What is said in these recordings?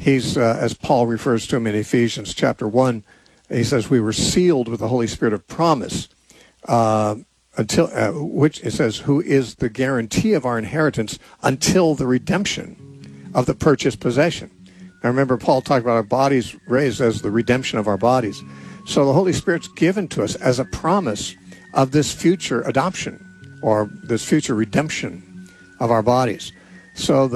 He's, as Paul refers to him in Ephesians chapter 1, he says, we were sealed with the Holy Spirit of promise, which it says, who is the guarantee of our inheritance until the redemption of the purchased possession. Now remember, Paul talked about our bodies raised as the redemption of our bodies. So the Holy Spirit's given to us as a promise of this future adoption or this future redemption of our bodies. So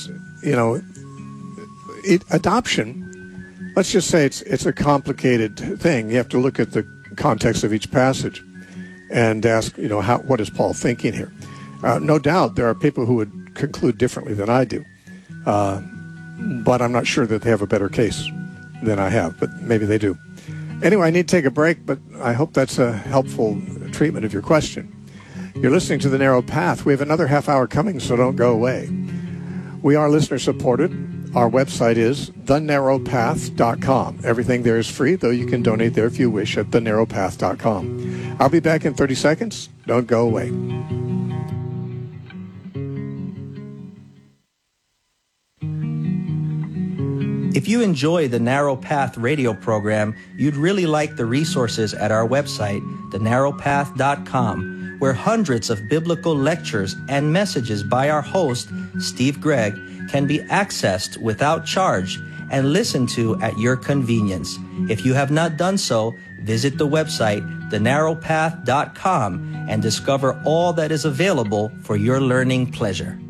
adoption, let's just say it's a complicated thing. You have to look at the context of each passage and ask, what is Paul thinking here? No doubt there are people who would conclude differently than I do. But I'm not sure that they have a better case than I have, but maybe they do. Anyway, I need to take a break, but I hope that's a helpful treatment of your question. You're listening to The Narrow Path. We have another half hour coming, so don't go away. We are listener-supported. Our website is thenarrowpath.com. Everything there is free, though you can donate there if you wish at thenarrowpath.com. I'll be back in 30 seconds. Don't go away. If you enjoy the Narrow Path radio program, you'd really like the resources at our website, thenarrowpath.com, where hundreds of biblical lectures and messages by our host, Steve Gregg, can be accessed without charge and listened to at your convenience. If you have not done so, visit the website, thenarrowpath.com, and discover all that is available for your learning pleasure.